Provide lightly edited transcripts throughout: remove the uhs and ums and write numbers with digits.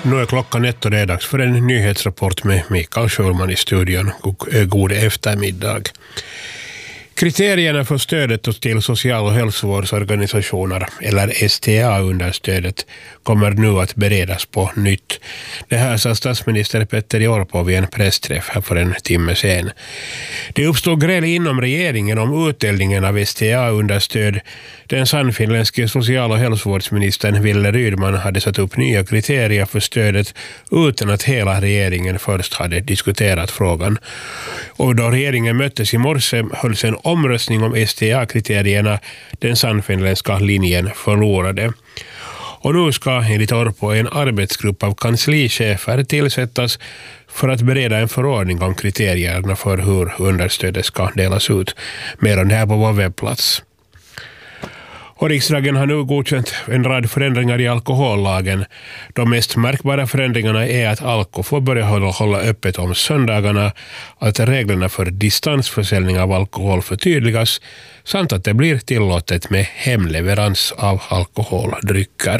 Nu är klockan 1 och det är dags för en nyhetsrapport med Mikael Schulman i studion. God eftermiddag. Kriterierna för stödet till social- och hälsovårdsorganisationer, eller STA-understödet, kommer nu att beredas på nytt. Det här sa statsminister Petteri Orpo vid en pressträff här för en timme sedan. Det uppstod gräl inom regeringen om utdelningen av STA-understöd. Den sannfinländske social- och hälsovårdsministern Ville Rydman hade satt upp nya kriterier för stödet utan att hela regeringen först hade diskuterat frågan. Och då regeringen möttes i morse hölls en omröstning om STA-kriterierna. Den sannfinländska linjen förlorade. Och nu ska enligt Orpo en arbetsgrupp av kanslichefer tillsättas för att bereda en förordning om kriterierna för hur understödet ska delas ut. Mer om det här på vår webbplats. Och riksdagen har nu godkänt en rad förändringar i alkohollagen. De mest märkbara förändringarna är att Alko får börja hålla öppet om söndagarna, att reglerna för distansförsäljning av alkohol förtydligas samt att det blir tillåtet med hemleverans av alkoholdrycker.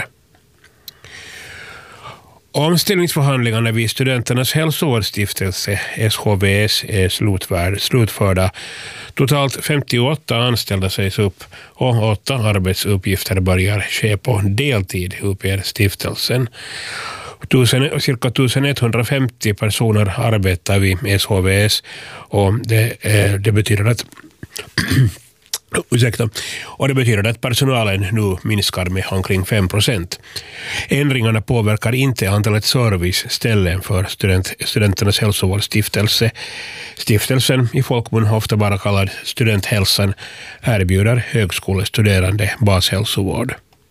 Omställningsförhandlingarna vid Studenternas hälsovårdsstiftelse SHVS är slutförda. Totalt 58 anställda sägs upp och 8 arbetsuppgifter börjar ske på deltid, uppger stiftelsen. Cirka 1150 personer arbetar vid SHVS och det betyder att Och det betyder att personalen nu minskar med omkring 5%. Ändringarna påverkar inte antalet serviceställen för studenternas hälsovårdsstiftelse. Stiftelsen, i folkmun ofta bara kallad Studenthälsan, erbjuder högskolestuderande bashälsovård.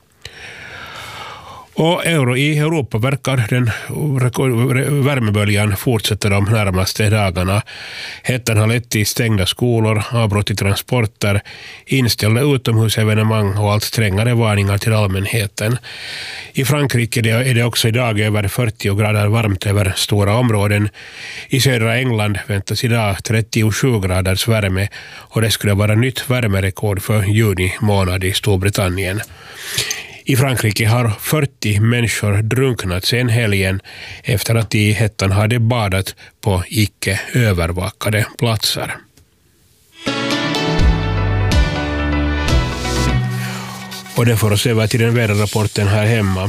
Och i Europa verkar den värmeböljan fortsätta de närmaste dagarna. Hettan har lett till stängda skolor, avbrott i transporter, inställda utomhusevenemang och allt strängare varningar till allmänheten. I Frankrike är det också idag över 40 grader varmt över stora områden. I södra England väntas idag 37 graders värme och det skulle vara nytt värmerekord för juni månad i Storbritannien. I Frankrike har 40 människor drunknat sedan helgen efter att de i hettan hade badat på icke övervakade platser. Och det får oss över till den väderrapporten här hemma.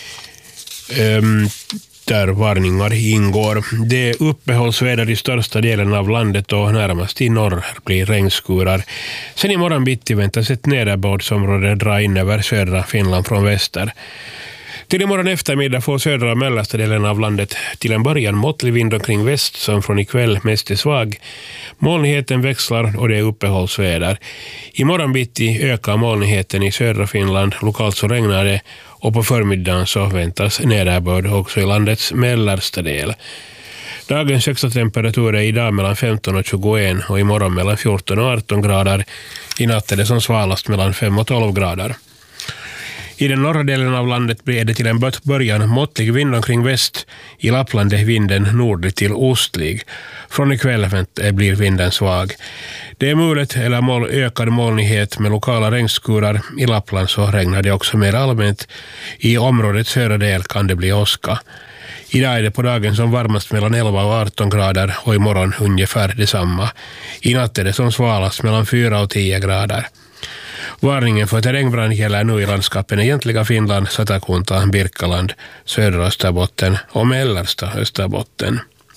Där varningar ingår. Det uppehållsväder i största delen av landet och närmast i norr blir regnskurar. Sen i morgon bitti väntas ett nederbördsområde dra in över södra Finland från väster. Till imorgon eftermiddag får södra och mellersta delen av landet till en början måttlig vind omkring väst som från ikväll mest är svag. Molnigheten växlar och det är uppehållsväder. Imorgon bitti ökar molnigheten i södra Finland, lokalt så regnar det och på förmiddagen så väntas nederbörd också i landets mellersta del. Dagens högsta temperatur är idag mellan 15 och 21 och imorgon mellan 14 och 18 grader. I natt är det som svalast mellan 5 och 12 grader. I den norra delen av landet blir det till en början måttlig vind omkring väst. I Lappland är vinden nordlig till ostlig. Från ikväll blir vinden svag. Det är mulet eller ökad molnighet med lokala regnskurar. I Lappland så regnar det också mer allmänt. I områdets södra del kan det bli åska. Idag är det på dagen som varmast mellan 11 och 18 grader och imorgon ungefär detsamma. I natt är det som svalast mellan 4 och 10 grader. Varningen för terrängbrand gäller nu i landskapen egentliga Finland, Satakunta, Birkaland, södra Österbotten och mellersta Österbotten.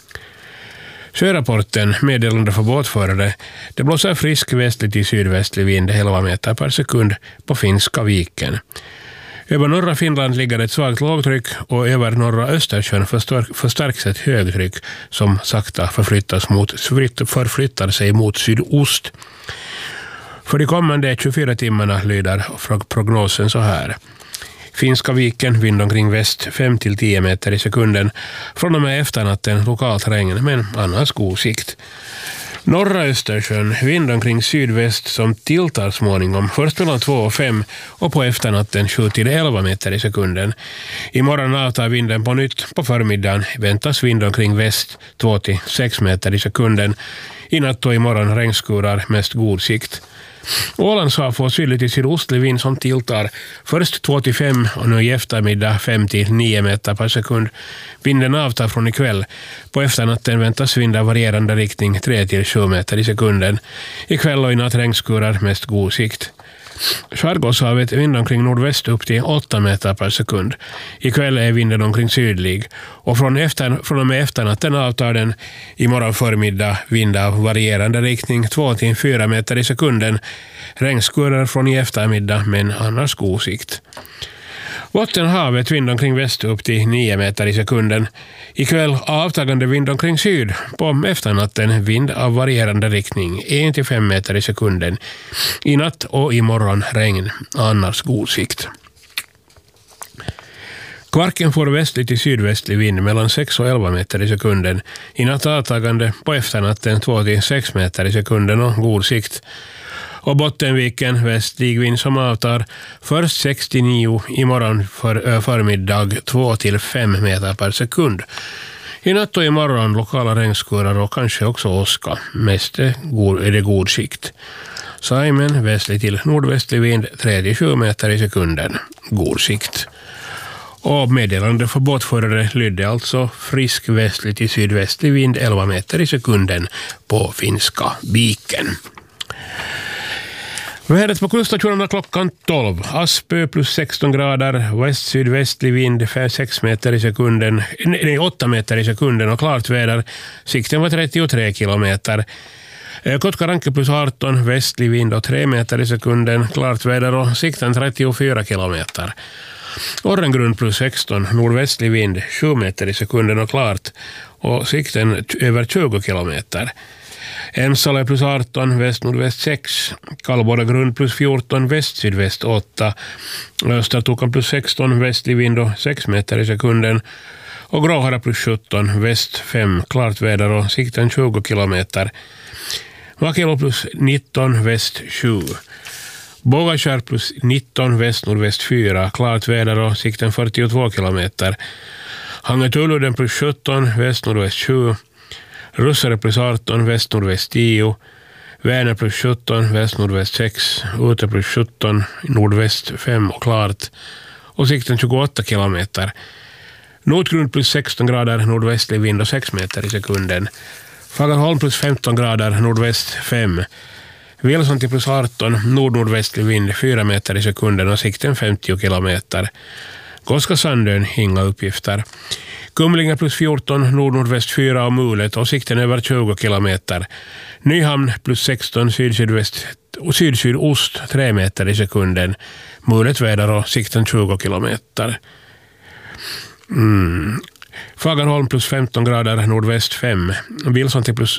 Sjörapporten, meddelande för båtförare, det blåser frisk västlig till sydvästlig vind 11 meter per sekund på Finska viken. Över norra Finland ligger ett svagt lågtryck och över norra Östersjön förstärks ett högtryck som sakta förflyttar sig mot sydost. För de kommande 24 timmarna lyder prognosen så här. Finska viken, vind omkring väst 5-10 meter i sekunden. Från och med efternatten lokalt regn, men annars god sikt. Norra Östersjön, vind omkring sydväst som tilltar småningom. Först mellan 2 och 5 och på efternatten 7-11 meter i sekunden. Imorgon avtar vinden på nytt. På förmiddagen väntas vind omkring väst 2-6 meter i sekunden. I natt och imorgon regnskurar, mest god sikt. Ålands har fått sydlig till sydostlig vind som tilltar först 2-5 och nu i eftermiddag 5-9 meter per sekund. Vinden avtar från ikväll. På efternatten väntas vind av varierande riktning 3-7 meter i sekunden. Ikväll och i natt regnskurar, mest god sikt. Skärgårdshavet vind omkring nordväst upp till 8 meter per sekund. Ikväll är vinden omkring sydlig och från och med efternatten avtar den. Imorgon förmiddag vind av varierande riktning 2-4 meter i sekunden. Regnskurar från i eftermiddag men annars god sikt. Bottenhavet vind omkring väst upp till 9 meter i sekunden. Ikväll avtagande vind omkring syd. På efternatten vind av varierande riktning 1-5 meter i sekunden. I natt och imorgon regn, annars god sikt. Kvarken får västlig till sydvästlig vind mellan 6 och 11 meter i sekunden. I natt avtagande, på efternatten 2-6 meter i sekunden och god sikt. Och Bottenviken västlig vind som avtar först 6-9, imorgon förmiddag 2-5 meter per sekund. I natt och imorgon lokala regnskurar och kanske också åska. Mest är det god sikt. Saimen västlig till nordvästlig vind 3-7 meter i sekunden. God sikt. Och meddelande för båtförare lydde alltså frisk västlig till sydvästlig vind 11 meter i sekunden på Finska viken. Vädret på kuststationerna klockan 12. Aspö plus 16 grader, väst-sydvästlig vind 6 meter i sekunden, 8 meter i sekunden och klart väder. Sikten var 33 kilometer. Kotkaranke plus 18, västlig vind och 3 meter i sekunden, klart väder och sikten 34 kilometer. Orrengrund plus 16, nordvästlig vind 7 meter i sekunden och klart och sikten över 20 kilometer. Ensala plus 18, väst-nordväst 6, Kallbordagrund plus 14, väst-sydväst 8, Östertokan plus 16, västlig vind och 6 meter i sekunden och Gråhara plus 17, väst 5, klart väder och sikten 20 kilometer. Vakelo plus 19, väst 7. Bågakärr plus 19, väst-nordväst 4, klart väder och sikten 42 kilometer. Hangetuluden plus 17, väst-nordväst 7. Russare plus 18, väst-nordväst 10. Vänner plus 17, väst-nordväst 6. Ute plus 17, nordväst 5 och klart. Och sikten 28 kilometer. Nordgrund plus 16 grader, nordvästlig vind och 6 meter i sekunden. Fagerholm plus 15 grader, nordväst 5. Vilsanti plus 18, nord-nordvästlig vind 4 meter i sekunden och sikten 50 kilometer. Koskasandön, inga uppgifter. Kumlinga plus 14, nord-nordväst 4 och mulet och sikten över 20 kilometer. Nyhamn plus 16, syd-sydväst och syd-sydost 3 meter i sekunden. Mulet väder och sikten 20 kilometer. Fagerholm plus 15 grader, nordväst 5. Vilsanti plus...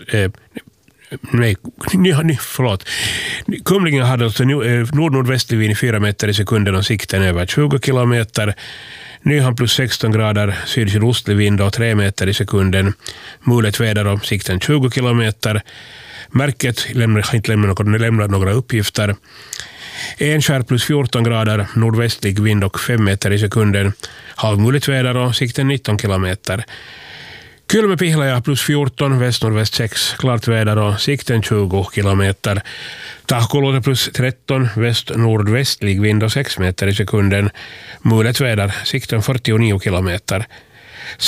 Kumlinga hade alltså nord-nordvästlig vind 4 meter i sekunden och sikten över 20 kilometer. Nyhamn plus 16 grader, syd-sydostlig vind och 3 meter i sekunden. Mulet väder och sikten 20 kilometer. Märket har inte lämnat några uppgifter. Enskär plus 14 grader, nordvästlig vind och 5 meter i sekunden. Halvmulet väder och sikten 19 kilometer. Kylmäpihlaja plus 14, väst-nordväst 6, klart väder och sikten 20 kilometer. Tahkoluoto plus 13, väst-nordvästlig vind och 6 meter i sekunden. Mulet väder, sikten 49 kilometer.